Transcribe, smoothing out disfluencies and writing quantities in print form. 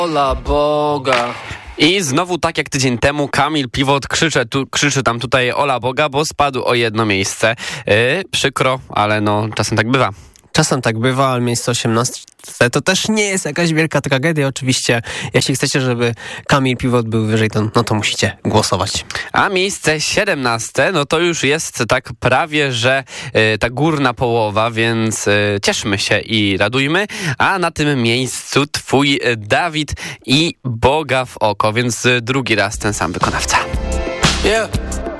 Ola Boga. I znowu tak jak tydzień temu Kamil Piwot krzyczy tam tutaj ola Boga, bo spadł o jedno miejsce. Przykro, ale no czasem tak bywa. Czasem tak bywa, ale miejsce 18 to też nie jest jakaś wielka tragedia. Oczywiście, jeśli chcecie, żeby Kamil Piwot był wyżej, to musicie głosować. A miejsce 17, no to już jest tak prawie, że ta górna połowa, więc cieszmy się i radujmy. A na tym miejscu twój Dawid i Boga w oko, więc drugi raz ten sam wykonawca. Yeah.